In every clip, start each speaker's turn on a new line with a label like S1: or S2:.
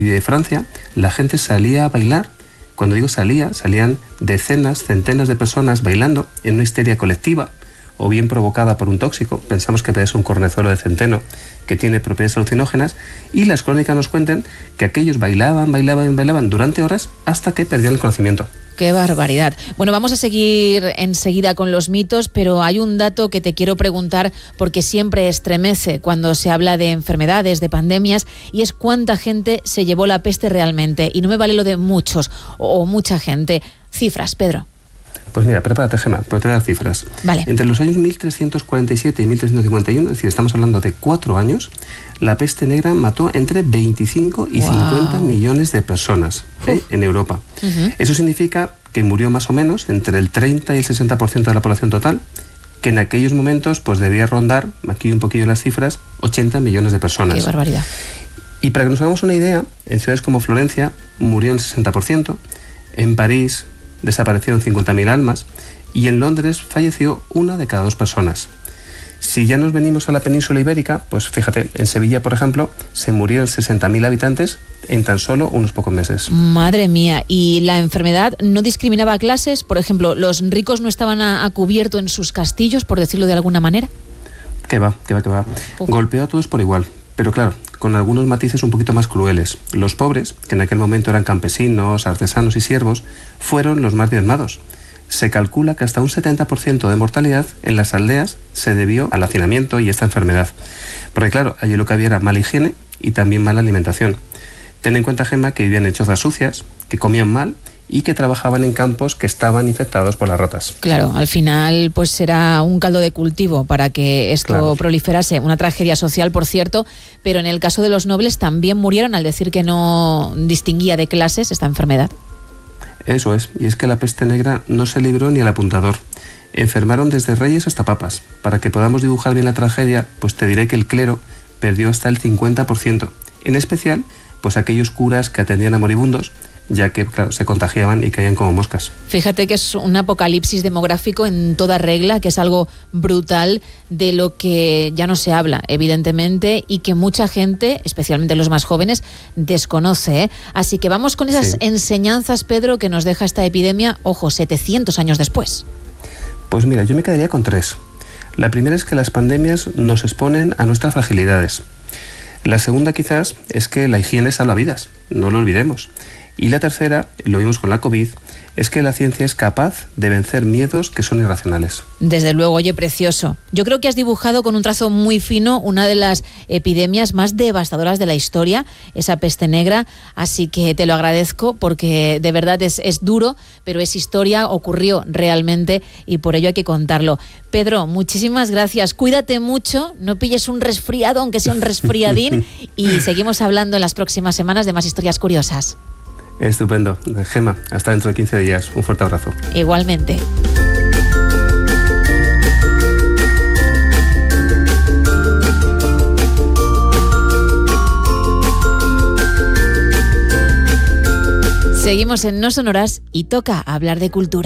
S1: de Francia, la gente salía a bailar. Cuando digo salían decenas, centenas de personas bailando en una histeria colectiva, o bien provocada por un tóxico. Pensamos que es un cornezuelo de centeno que tiene propiedades alucinógenas, y las crónicas nos cuentan que aquellos bailaban durante horas hasta que perdían el conocimiento.
S2: ¡Qué barbaridad! Bueno, vamos a seguir enseguida con los mitos, pero hay un dato que te quiero preguntar porque siempre estremece cuando se habla de enfermedades, de pandemias, y es cuánta gente se llevó la peste realmente. Y no me vale lo de muchos o mucha gente. Cifras, Pedro.
S1: Pues mira, prepárate, Gemma, pero te voy a dar cifras.
S2: Vale.
S1: Entre los años 1347 y 1351, es decir, estamos hablando de 4 años, la peste negra mató entre 25 y 50 millones de personas en Europa. Eso significa que murió más o menos entre el 30 y el 60% de la población total, que en aquellos momentos pues debía rondar, aquí un poquillo las cifras, 80 millones de personas.
S2: ¡Qué barbaridad!
S1: Y para que nos hagamos una idea, en ciudades como Florencia murió el 60%, en París desaparecieron 50.000 almas, y en Londres falleció 1 de cada 2 personas. Si ya nos venimos a la península ibérica, pues fíjate, en Sevilla, por ejemplo, se murieron 60.000 habitantes en tan solo unos pocos meses.
S2: Madre mía, ¿y la enfermedad no discriminaba clases? Por ejemplo, ¿los ricos no estaban a cubierto en sus castillos, por decirlo de alguna manera?
S1: Que va. Golpeó a todos por igual, pero claro, con algunos matices un poquito más crueles. Los pobres, que en aquel momento eran campesinos, artesanos y siervos, fueron los más diezmados. Se calcula que hasta un 70% de mortalidad en las aldeas se debió al hacinamiento y esta enfermedad. Porque claro, allí lo que había era mala higiene y también mala alimentación. Ten en cuenta, Gemma, que vivían en chozas sucias, que comían mal y que trabajaban en campos que estaban infectados por las ratas.
S2: Claro, al final pues será un caldo de cultivo para que esto proliferase. Una tragedia social, por cierto, pero en el caso de los nobles también murieron al decir que no distinguía de clases esta enfermedad.
S1: Eso es, y es que la peste negra no se libró ni al apuntador. Enfermaron desde reyes hasta papas. Para que podamos dibujar bien la tragedia, pues te diré que el clero perdió hasta el 50%. En especial, pues aquellos curas que atendían a moribundos, ya que claro, se contagiaban y caían como moscas.
S2: Fíjate que es un apocalipsis demográfico en toda regla, que es algo brutal de lo que ya no se habla, evidentemente, y que mucha gente, especialmente los más jóvenes, desconoce, ¿eh? Así que vamos con esas enseñanzas, Pedro, que nos deja esta epidemia, ojo, 700 años después.
S1: Pues mira, yo me quedaría con 3. La primera es que las pandemias nos exponen a nuestras fragilidades. La segunda quizás es que la higiene salva vidas, no lo olvidemos. Y la tercera, lo vimos con la COVID, es que la ciencia es capaz de vencer miedos que son irracionales.
S2: Desde luego, oye, precioso. Yo creo que has dibujado con un trazo muy fino una de las epidemias más devastadoras de la historia, esa peste negra, así que te lo agradezco porque de verdad es duro, pero es historia, ocurrió realmente y por ello hay que contarlo. Pedro, muchísimas gracias. Cuídate mucho, no pilles un resfriado, aunque sea un resfriadín, y seguimos hablando en las próximas semanas de más historias curiosas.
S1: Estupendo. Gemma, hasta dentro de 15 días. Un fuerte abrazo.
S2: Igualmente. Seguimos en No Sonoras y toca hablar de cultura.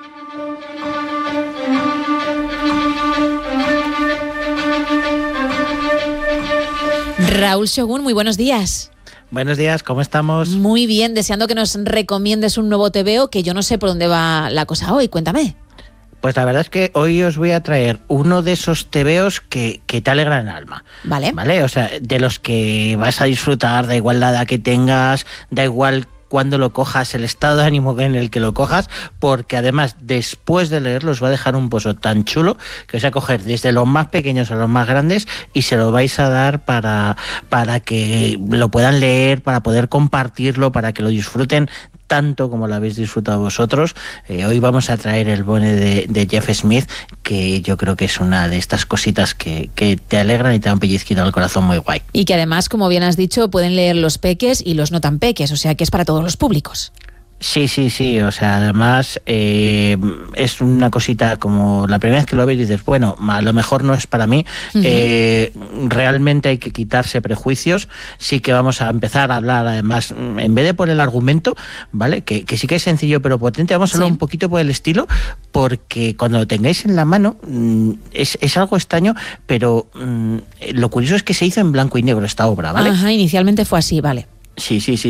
S2: Raúl Shogun, muy buenos días.
S3: Buenos días, ¿cómo estamos?
S2: Muy bien, deseando que nos recomiendes un nuevo TVO, que yo no sé por dónde va la cosa hoy, cuéntame.
S3: Pues la verdad es que hoy os voy a traer uno de esos TVOs que te alegran el alma. Vale, o sea, de los que vas a disfrutar, da igual la edad que tengas, da igual cuando lo cojas, el estado de ánimo en el que lo cojas, porque además después de leerlo os va a dejar un pozo tan chulo que os va a coger desde los más pequeños a los más grandes y se lo vais a dar para que lo puedan leer, para poder compartirlo, para que lo disfruten tanto como lo habéis disfrutado vosotros. Hoy vamos a traer el bone de Jeff Smith, que yo creo que es una de estas cositas que te alegran y te dan un pellizquito al corazón muy guay.
S2: Y que además, como bien has dicho, pueden leer los peques y los no tan peques, o sea que es para todos los públicos.
S3: Sí, o sea, además es una cosita como la primera vez que lo ves dices, bueno, a lo mejor no es para mí, realmente hay que quitarse prejuicios, sí que vamos a empezar a hablar además, en vez de por el argumento, ¿vale? Que sí que es sencillo pero potente, vamos a hablar un poquito por el estilo, porque cuando lo tengáis en la mano es algo extraño, pero lo curioso es que se hizo en blanco y negro esta obra, ¿vale?
S2: Ajá, inicialmente fue así, vale.
S3: Sí.